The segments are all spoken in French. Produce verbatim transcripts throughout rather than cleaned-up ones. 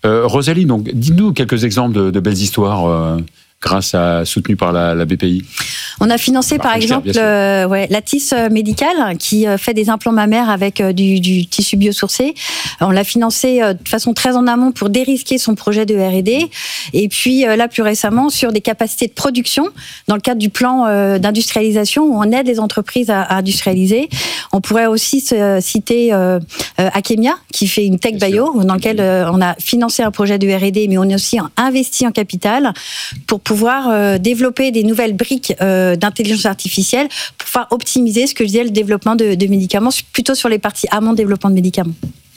Euh, Rosalie, donc, dites-nous quelques exemples de, de belles histoires euh, grâce à soutenues par la, la B P I. On a financé par, par exemple euh, ouais, Lattice Médicale qui euh, fait des implants mammaires avec euh, du, du tissu biosourcé. On l'a financé euh, de façon très en amont pour dérisquer son projet de R et D. Et puis euh, là, plus récemment, sur des capacités de production, dans le cadre du plan euh, d'industrialisation où on aide les entreprises à, à industrialiser. On pourrait aussi se, citer euh, euh, Akemia qui fait une tech bio dans lequel euh, on a financé un projet de R et D, mais on a aussi investi en capital pour pouvoir euh, développer des nouvelles briques euh, d'intelligence artificielle pour pouvoir optimiser ce que je disais, le développement de, de médicaments, plutôt sur les parties amont développement de médicaments.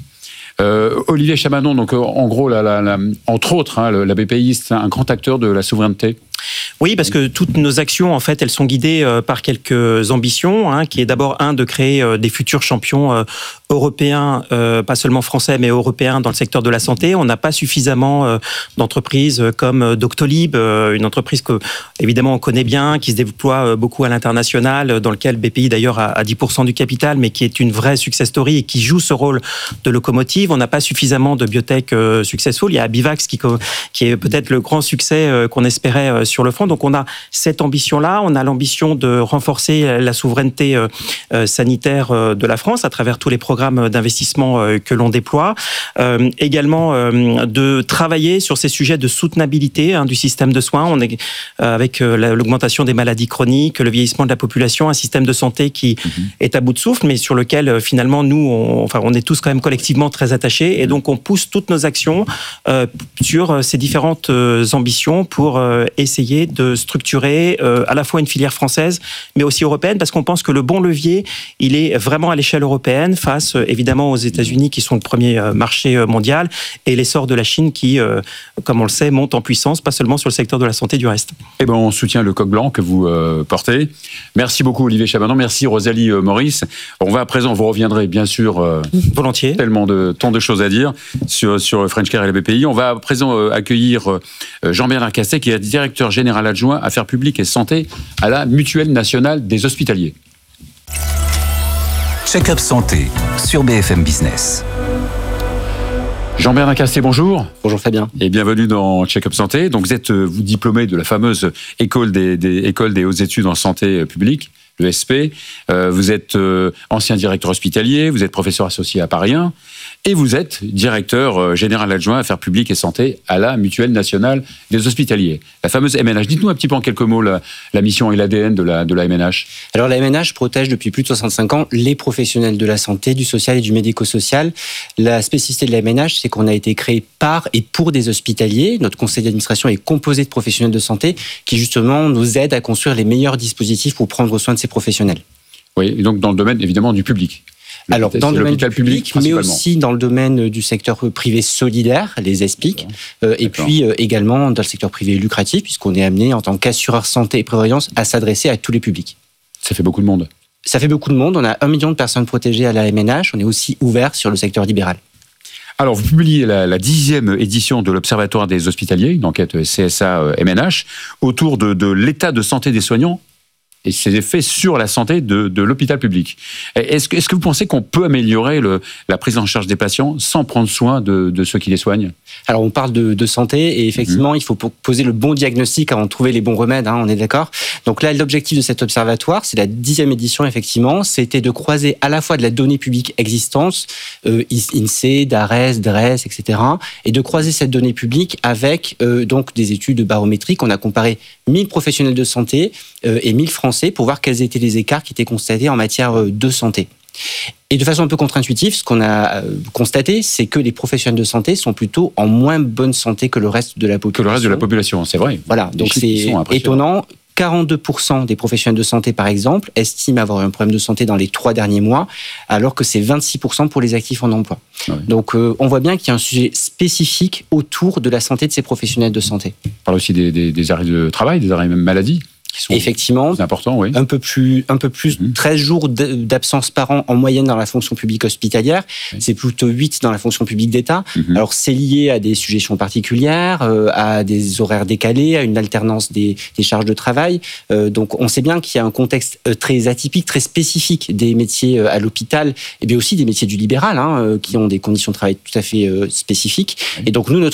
Euh, Olivier Chamanon, donc en gros, la, la, la, entre autres, hein, la B P I, c'est un grand acteur de la souveraineté. Oui, parce que toutes nos actions, en fait, elles sont guidées euh, par quelques ambitions, hein, qui est d'abord, un, de créer euh, des futurs champions euh, européens, euh, pas seulement français, mais européens dans le secteur de la santé. On n'a pas suffisamment euh, d'entreprises comme Doctolib, euh, une entreprise que, évidemment, on connaît bien, qui se déploie euh, beaucoup à l'international, dans lequel B P I, d'ailleurs, a, a dix pour cent du capital, mais qui est une vraie success story et qui joue ce rôle de locomotive. On n'a pas suffisamment de biotech euh, successful. Il y a Abivax qui, qui est peut-être le grand succès euh, qu'on espérait euh, sur le front. Donc on a cette ambition-là, on a l'ambition de renforcer la souveraineté euh, sanitaire euh, de la France à travers tous les programmes d'investissement euh, que l'on déploie. Euh, également euh, de travailler sur ces sujets de soutenabilité hein, du système de soins. On est euh, avec euh, l'augmentation des maladies chroniques, le vieillissement de la population, un système de santé qui mmh. est à bout de souffle, mais sur lequel euh, finalement nous, on, enfin on est tous quand même collectivement très attachés, et donc on pousse toutes nos actions euh, sur ces différentes euh, ambitions pour euh, essayer de structurer euh, à la fois une filière française, mais aussi européenne, parce qu'on pense que le bon levier, il est vraiment à l'échelle européenne, face euh, évidemment aux États-Unis qui sont le premier euh, marché euh, mondial, et l'essor de la Chine qui, euh, comme on le sait, monte en puissance, pas seulement sur le secteur de la santé du reste. Eh ben, on soutient le coq blanc que vous euh, portez. Merci beaucoup Olivier Chamanon, merci Rosalie euh, Maurice. On va à présent, vous reviendrez bien sûr euh, volontiers. Tellement de tant de choses à dire sur sur French Care et la B P I. On va à présent euh, accueillir euh, Jean-Bernard Castet, qui est directeur général adjoint Affaires publiques et santé à la Mutuelle nationale des hospitaliers. Check-up santé sur B F M Business. Jean-Bernard Castet, bonjour. Bonjour Fabien. Et bienvenue dans Check-up Santé. Donc vous êtes vous diplômé de la fameuse école des, des, école des hautes études en santé publique, l'E S P. Euh, vous êtes euh, ancien directeur hospitalier, vous êtes professeur associé à Paris un, et vous êtes directeur euh, général adjoint Affaires publiques et santé à la Mutuelle nationale des hospitaliers, la fameuse M N H. Dites-nous un petit peu en quelques mots la, la mission et l'A D N de la, de la M N H. Alors la M N H protège depuis plus de soixante-cinq ans les professionnels de la santé, du social et du médico-social. La spécificité de la M N H, c'est qu'on a été créé par et pour des hospitaliers. Notre conseil d'administration est composé de professionnels de santé qui justement nous aident à construire les meilleurs dispositifs pour prendre soin de ces professionnels. Oui, et donc dans le domaine évidemment du public. Alors, dans le domaine du public, mais aussi dans le domaine du secteur privé solidaire, les E S P I C, euh, et puis euh, également dans le secteur privé lucratif, puisqu'on est amené, en tant qu'assureur santé et prévoyance, à s'adresser à tous les publics. Ça fait beaucoup de monde. Ça fait beaucoup de monde. On a un million de personnes protégées à la M N H. On est aussi ouvert sur le secteur libéral. Alors, vous publiez la, la dixième édition de l'Observatoire des hospitaliers, une enquête C S A-M N H, autour de, de l'état de santé des soignants et ses effets sur la santé de, de l'hôpital public. Est-ce que, est-ce que vous pensez qu'on peut améliorer le, la prise en charge des patients sans prendre soin de, de ceux qui les soignent ? Alors, on parle de, de santé et effectivement, mmh. il faut poser le bon diagnostic avant de trouver les bons remèdes, hein, on est d'accord ? Donc là, l'objectif de cet observatoire, c'est la dixième édition, effectivement, c'était de croiser à la fois de la donnée publique existante, euh, INSEE, DARES, DRES, et cetera, et de croiser cette donnée publique avec euh, donc des études barométriques. On a comparé mille professionnels de santé euh, et mille Français pour voir quels étaient les écarts qui étaient constatés en matière de santé. Et de façon un peu contre-intuitive, ce qu'on a constaté, c'est que les professionnels de santé sont plutôt en moins bonne santé que le reste de la population. Que le reste de la population, c'est vrai. Voilà, donc c'est étonnant. quarante-deux pour cent des professionnels de santé, par exemple, estiment avoir eu un problème de santé dans les trois derniers mois, alors que c'est vingt-six pour cent pour les actifs en emploi. Ouais. Donc, euh, on voit bien qu'il y a un sujet spécifique autour de la santé de ces professionnels de santé. On parle aussi des, des, des arrêts de travail, des arrêts maladie. Effectivement, c'est important, oui. un peu plus, un peu plus, mmh. treize jours d'absence par an en moyenne dans la fonction publique hospitalière. Oui. C'est plutôt huit dans la fonction publique d'État. Mmh. Alors, c'est lié à des sujétions particulières, euh, à des horaires décalés, à une alternance des, des charges de travail. Euh, donc, on sait bien qu'il y a un contexte très atypique, très spécifique des métiers à l'hôpital, et bien aussi des métiers du libéral, hein, qui ont des conditions de travail tout à fait euh, spécifiques. Oui. Et donc, nous, notre